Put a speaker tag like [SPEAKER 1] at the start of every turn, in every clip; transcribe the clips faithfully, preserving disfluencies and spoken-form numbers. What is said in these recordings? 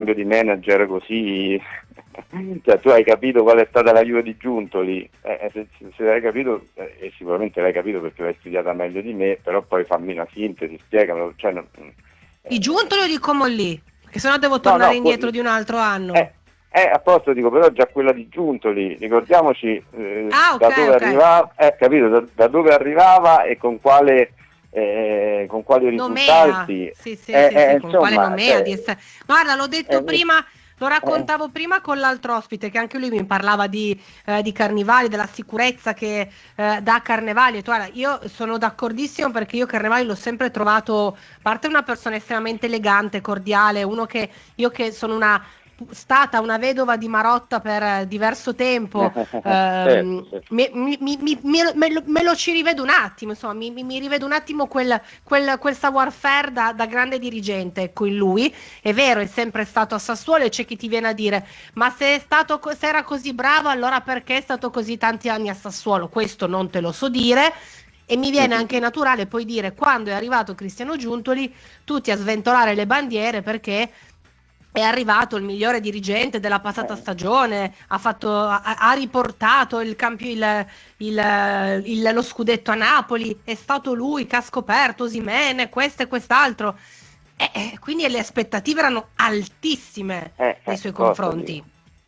[SPEAKER 1] cambio di manager così, cioè tu hai capito qual è stata la Juve di Giuntoli, eh, se, se l'hai capito, eh, e sicuramente l'hai capito perché l'hai studiata meglio di me, però poi fammi una sintesi, spiegalo. Cioè, non,
[SPEAKER 2] Di
[SPEAKER 1] eh,
[SPEAKER 2] Giuntoli o di Comolli? Perché sennò devo
[SPEAKER 1] no,
[SPEAKER 2] tornare
[SPEAKER 1] no,
[SPEAKER 2] indietro
[SPEAKER 1] que-
[SPEAKER 2] di un altro
[SPEAKER 1] eh,
[SPEAKER 2] anno.
[SPEAKER 1] eh, a posto dico, però già quella di Giuntoli, ricordiamoci eh,
[SPEAKER 2] Ah, ok,
[SPEAKER 1] da dove
[SPEAKER 2] ok.
[SPEAKER 1] arrivava, eh, capito, da, da dove arrivava e con quale, eh, con quali
[SPEAKER 2] Nomea,
[SPEAKER 1] risultati,
[SPEAKER 2] sì, sì,
[SPEAKER 1] eh,
[SPEAKER 2] sì,
[SPEAKER 1] eh,
[SPEAKER 2] sì, con quale
[SPEAKER 1] insomma,
[SPEAKER 2] nomea di
[SPEAKER 1] cioè,
[SPEAKER 2] essere... Guarda, l'ho detto
[SPEAKER 1] eh, mi-
[SPEAKER 2] prima, lo
[SPEAKER 1] eh,
[SPEAKER 2] raccontavo prima con l'altro ospite, che anche lui mi parlava di, eh, di Carnevali, della sicurezza che eh, dà Carnevali. E tu, guarda, io sono d'accordissimo perché io Carnevali l'ho sempre trovato, a parte una persona estremamente elegante, cordiale, uno che io che sono una stata una vedova di Marotta per eh, diverso tempo,
[SPEAKER 1] certo,
[SPEAKER 2] ehm,
[SPEAKER 1] certo.
[SPEAKER 2] mi- mi- mi- mi- me, me lo, me lo ci rivedo un attimo, insomma, mi, mi- mi rivedo un attimo quel, quel, quel savoir-faire da, da grande dirigente, ecco, in lui. È vero, è sempre stato a Sassuolo e c'è chi ti viene a dire, ma se, è stato, co- se era così bravo, allora perché è stato così tanti anni a Sassuolo? Questo non te lo so dire. E mi viene anche naturale poi dire, quando è arrivato Cristiano Giuntoli, tutti a sventolare le bandiere perché è arrivato il migliore dirigente della passata
[SPEAKER 1] Eh,
[SPEAKER 2] stagione, ha, fatto, ha, ha riportato il campio, il, il, il, lo scudetto a Napoli, è stato lui che ha scoperto Osimene, questo e quest'altro. E, e quindi le aspettative erano altissime
[SPEAKER 1] eh,
[SPEAKER 2] nei
[SPEAKER 1] eh,
[SPEAKER 2] suoi
[SPEAKER 1] cosa
[SPEAKER 2] confronti.
[SPEAKER 1] dico?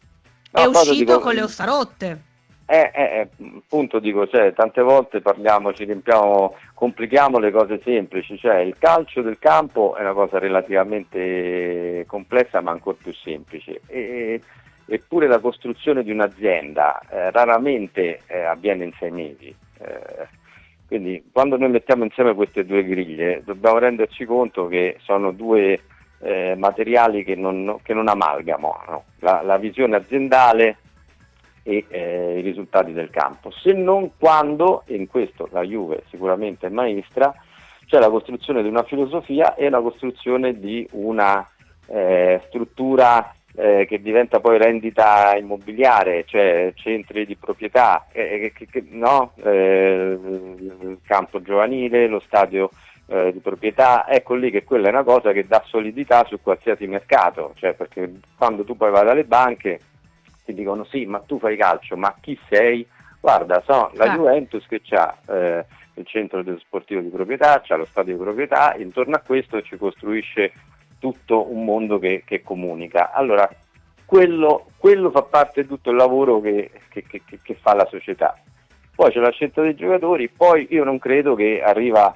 [SPEAKER 2] È
[SPEAKER 1] No, cosa
[SPEAKER 2] uscito
[SPEAKER 1] dico?
[SPEAKER 2] con le ossa rotte.
[SPEAKER 1] Eh, eh, eh, appunto dico, cioè, tante volte parliamo, ci riempiamo, complichiamo le cose semplici, cioè il calcio del campo è una cosa relativamente complessa ma ancora più semplice, e, eppure la costruzione di un'azienda eh, raramente eh, avviene in sei mesi. Eh, quindi quando noi mettiamo insieme queste due griglie dobbiamo renderci conto che sono due eh, materiali che non, che non amalgamano, la, la visione aziendale e eh, i risultati del campo, se non quando, e in questo la Juve sicuramente è maestra, c'è la costruzione di una filosofia e la costruzione di una eh, struttura eh, che diventa poi rendita immobiliare, cioè centri di proprietà, eh, che, che, no? eh, il campo giovanile, lo stadio eh, di proprietà, ecco lì che quella è una cosa che dà solidità su qualsiasi mercato, cioè perché quando tu poi vai dalle banche ti dicono sì, ma tu fai calcio, ma chi sei? Guarda, so la
[SPEAKER 2] Eh,
[SPEAKER 1] Juventus che ha eh, il centro sportivo di proprietà, c'ha lo stadio di proprietà, intorno a questo ci costruisce tutto un mondo che, che comunica. Allora, quello, quello fa parte di tutto il lavoro che, che, che, che fa la società. Poi c'è la scelta dei giocatori, poi io non credo che arriva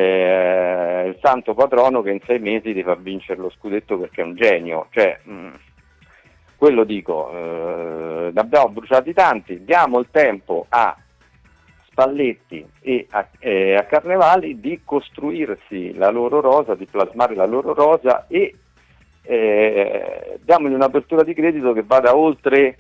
[SPEAKER 1] eh, il santo patrono che in sei mesi ti fa vincere lo scudetto perché è un genio, cioè mh, quello dico, eh, ne abbiamo bruciati tanti, diamo il tempo a Spalletti e a, eh, a Carnevali di costruirsi la loro rosa, di plasmare la loro rosa e eh, diamogli un'apertura di credito che vada oltre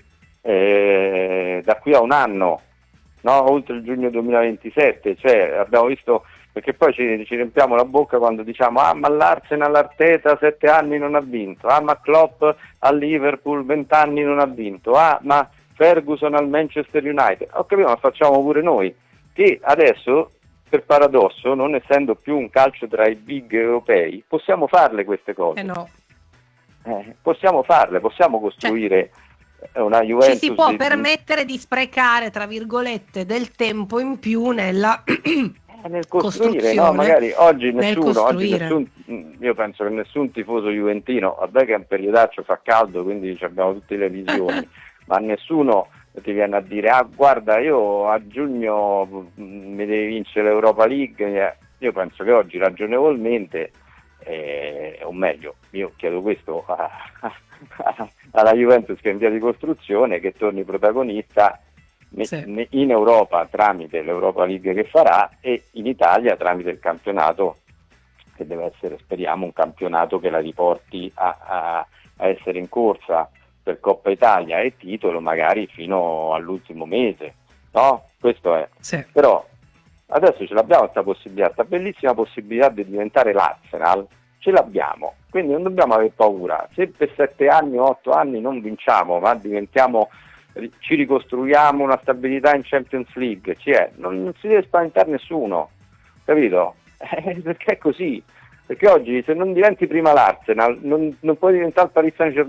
[SPEAKER 1] eh, da qui a un anno, no? Oltre il giugno duemilaventisette, cioè abbiamo visto, perché poi ci, ci riempiamo la bocca quando diciamo ah ma l'Arsenal, l'Arteta sette anni non ha vinto, ah ma Klopp al Liverpool venti anni non ha vinto, ah ma Ferguson al Manchester United, ho capito, ma facciamo pure noi, che adesso per paradosso, non essendo più un calcio tra i big europei, possiamo farle queste
[SPEAKER 2] eh
[SPEAKER 1] cose,
[SPEAKER 2] no.
[SPEAKER 1] eh, possiamo farle, possiamo
[SPEAKER 2] Cioè,
[SPEAKER 1] costruire una
[SPEAKER 2] ci si
[SPEAKER 1] Juventus
[SPEAKER 2] può
[SPEAKER 1] di, di
[SPEAKER 2] permettere di sprecare, tra virgolette, del tempo in più nella
[SPEAKER 1] Eh, nel costruire, no?
[SPEAKER 2] costruzione,
[SPEAKER 1] Magari oggi
[SPEAKER 2] nel
[SPEAKER 1] nessuno, oggi
[SPEAKER 2] costruire.
[SPEAKER 1] nessun, io penso che nessun tifoso juventino, vabbè che è un periodaccio, fa caldo, quindi abbiamo tutte le visioni, ma nessuno ti viene a dire, ah guarda io a giugno mm, mi devi vincere l'Europa League, io penso che oggi ragionevolmente, eh, o meglio, io chiedo questo a, a, alla Juventus che è in via di costruzione, che torni protagonista
[SPEAKER 2] Sì.
[SPEAKER 1] in Europa tramite l'Europa League che farà e in Italia tramite il campionato che deve essere, speriamo, un campionato che la riporti a, a, a essere in corsa per Coppa Italia e titolo magari fino all'ultimo mese, no? Questo è.
[SPEAKER 2] Sì.
[SPEAKER 1] Però adesso ce l'abbiamo questa possibilità, questa bellissima possibilità di diventare l'Arsenal, ce l'abbiamo, quindi non dobbiamo avere paura, se per sette anni o otto anni non vinciamo ma diventiamo, ci ricostruiamo una stabilità in Champions League, cioè, non, non si deve spaventare nessuno, capito? Eh, perché è così, perché oggi se non diventi prima l'Arsenal non, non puoi diventare il Paris Saint-Germain.